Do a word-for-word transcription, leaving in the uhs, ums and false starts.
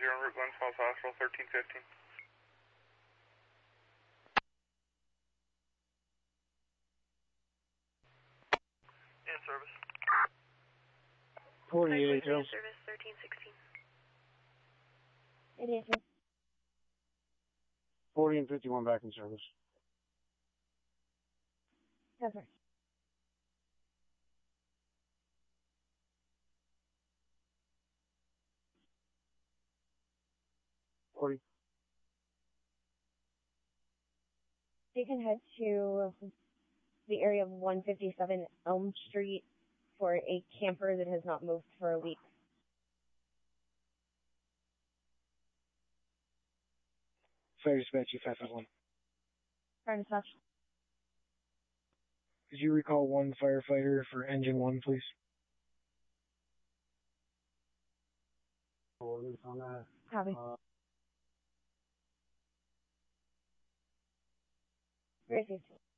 zero en route Glens Falls Hospital, thirteen fifteen. In service. forty-eight, Joe. Service thirteen sixteen. It is. forty and fifty-one back in service. Over. forty. You can head to the area of one fifty-seven Elm Street for a camper that has not moved for a week. Fire dispatch, you five five one. Fire dispatch. Could you recall one firefighter for engine one, please? Orders on that. Copy. Uh, Received.